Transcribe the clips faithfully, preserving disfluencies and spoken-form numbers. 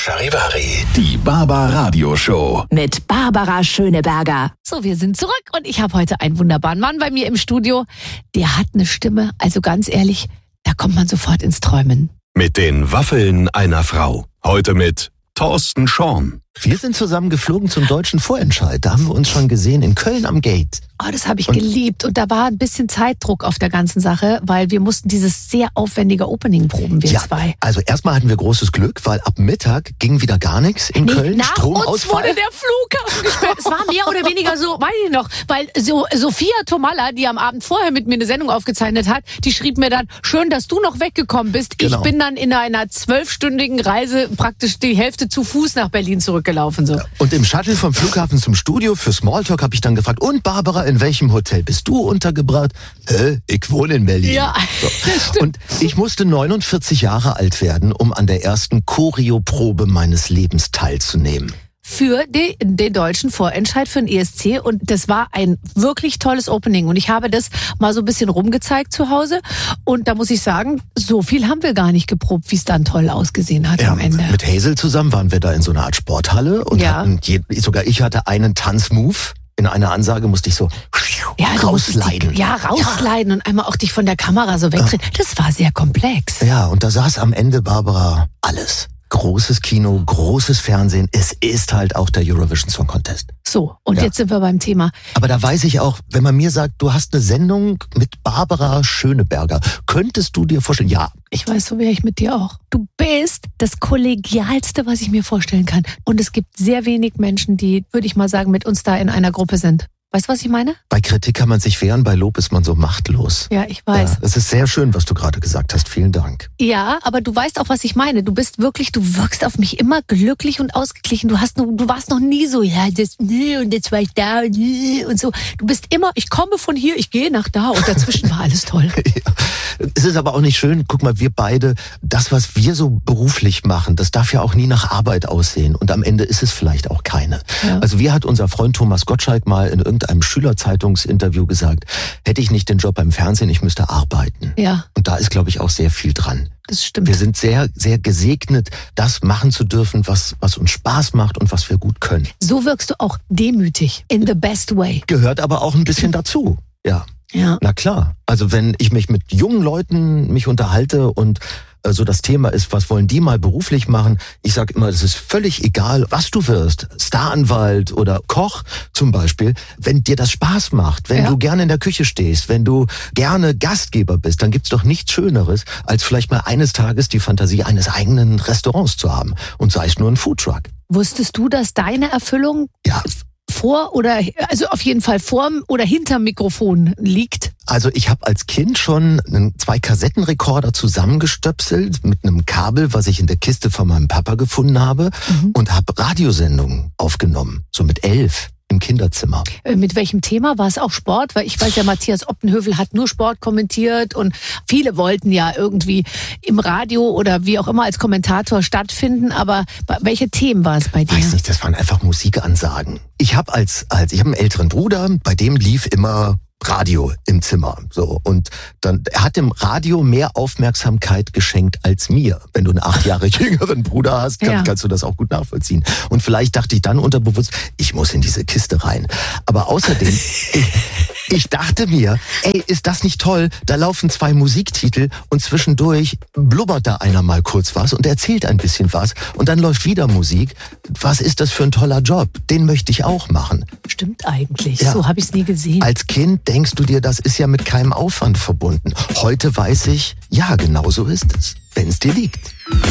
Charivari. Die Barbara-Radio-Show. Mit Barbara Schöneberger. So, wir sind zurück und ich habe heute einen wunderbaren Mann bei mir im Studio. Der hat eine Stimme, also ganz ehrlich, da kommt man sofort ins Träumen. Mit den Waffeln einer Frau. Heute mit Thorsten Schorn. Wir sind zusammen geflogen zum deutschen Vorentscheid. Da haben wir uns schon gesehen in Köln am Gate. Oh, das habe ich Und geliebt. Und da war ein bisschen Zeitdruck auf der ganzen Sache, weil wir mussten dieses sehr aufwendige Opening proben, wir ja, zwei. Also erstmal hatten wir großes Glück, weil ab Mittag ging wieder gar nichts in Nee, Köln. nach uns Stromausfall. wurde der Flughafen gesperrt. Es war mehr oder weniger so, weiß ich noch, weil so Sophia Tomalla, die am Abend vorher mit mir eine Sendung aufgezeichnet hat, die schrieb mir dann, schön, dass du noch weggekommen bist. Genau. Ich bin dann in einer zwölfstündigen Reise praktisch die Hälfte zu Fuß nach Berlin zurückgelaufen. So. Und im Shuttle vom Flughafen zum Studio für Smalltalk habe ich dann gefragt, und Barbara, in welchem Hotel bist du untergebracht? Hä? Ich wohne in Berlin. Ja, so. das stimmt. Und ich musste neunundvierzig Jahre alt werden, um an der ersten Choreoprobe meines Lebens teilzunehmen. Für die, den deutschen Vorentscheid für den E S C und das war ein wirklich tolles Opening und ich habe das mal so ein bisschen rumgezeigt zu Hause und da muss ich sagen, so viel haben wir gar nicht geprobt, wie es dann toll ausgesehen hat Ja, am Ende. mit Hazel zusammen waren wir da in so einer Art Sporthalle und Ja. hatten, je, sogar ich hatte einen Tanzmove. In einer Ansage musste ich so ja, du musstest rausleiten. dich- Ja, rausleiten ja. und einmal auch dich von der Kamera so wegdrehen. Das war sehr komplex. Ja, und da saß am Ende Barbara alles. Großes Kino, großes Fernsehen. Es ist halt auch der Eurovision Song Contest. So, und Ja. jetzt sind wir beim Thema. Aber da weiß ich auch, wenn man mir sagt, du hast eine Sendung mit Barbara Schöneberger, könntest du dir vorstellen, ja, Ich weiß, so wäre ich mit dir auch. Du bist das Kollegialste, was ich mir vorstellen kann. Und es gibt sehr wenig Menschen, die, würde ich mal sagen, mit uns da in einer Gruppe sind. Weißt du, was ich meine? bei Kritik kann man sich wehren, bei Lob ist man so machtlos. Ja, ich weiß. Ja, es ist sehr schön, was du gerade gesagt hast. Vielen Dank. Ja, aber du weißt auch, was ich meine. Du bist wirklich, du wirkst auf mich immer glücklich und ausgeglichen. Du hast noch, du warst noch nie so, ja, das, nee, und jetzt war ich da und, nee, und so. Du bist immer, ich komme von hier, ich gehe nach da und dazwischen war alles toll. Ja. Es ist aber auch nicht schön, guck mal, wir beide, das, was wir so beruflich machen, das darf ja auch nie nach Arbeit aussehen. Und am Ende ist es vielleicht auch keine. Ja. Also wie hat unser Freund Thomas Gottschalk mal in irgendeinem Schülerzeitungsinterview gesagt, hätte ich nicht den Job beim Fernsehen, ich müsste arbeiten. Ja, Und da ist, glaube ich, auch sehr viel dran. das stimmt. Wir sind sehr, sehr gesegnet, das machen zu dürfen, was, was uns Spaß macht und was wir gut können. So wirkst du auch demütig. In the best way. Gehört aber auch ein bisschen dazu. Ja. Ja. Na klar. Also wenn ich mich mit jungen Leuten mich unterhalte und äh, so das Thema ist, was wollen die mal beruflich machen? Ich sage immer, es ist völlig egal, was du wirst. Staranwalt oder Koch zum Beispiel. Wenn dir das Spaß macht, wenn Ja. du gerne in der Küche stehst, wenn du gerne Gastgeber bist, dann gibt's doch nichts Schöneres, als vielleicht mal eines Tages die Fantasie eines eigenen Restaurants zu haben. Und sei es nur ein Foodtruck. Wusstest du, dass deine Erfüllung Ja. vor oder, also auf jeden Fall vorm oder hinterm Mikrofon liegt? Also ich habe als Kind schon einen, zwei Kassettenrekorder zusammengestöpselt mit einem Kabel, was ich in der Kiste von meinem Papa gefunden habe, Mhm. und habe Radiosendungen aufgenommen, so mit elf im Kinderzimmer. Äh, Mit welchem Thema? War es auch Sport? Weil ich weiß ja, Matthias Optenhövel hat nur Sport kommentiert und viele wollten ja irgendwie im Radio oder wie auch immer als Kommentator stattfinden. Aber bei- welche Themen war es bei dir? Weiß nicht, das waren einfach Musikansagen. Ich habe als als ich habe einen älteren Bruder, bei dem lief immer Radio im Zimmer, so, und dann er hat dem Radio mehr Aufmerksamkeit geschenkt als mir. Wenn du einen acht Jahre jüngeren Bruder hast, kann, Ja. kannst du das auch gut nachvollziehen. Und vielleicht dachte ich dann unterbewusst, ich muss in diese Kiste rein. Aber außerdem, ich, ich dachte mir, ey, ist das nicht toll? Da laufen zwei Musiktitel und zwischendurch blubbert da einer mal kurz was und erzählt ein bisschen was und dann läuft wieder Musik. Was ist das für ein toller Job? Den möchte ich auch machen. Stimmt eigentlich. Ja. So habe ich es nie gesehen. Als Kind denkst du dir, das ist ja mit keinem Aufwand verbunden. Heute weiß ich, ja, genau so ist es, wenn es dir liegt.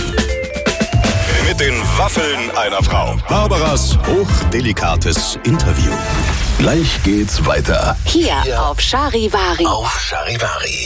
Mit den Waffeln einer Frau. Barbaras hochdelikates Interview. Gleich geht's weiter. Hier auf Charivari. Auf Charivari.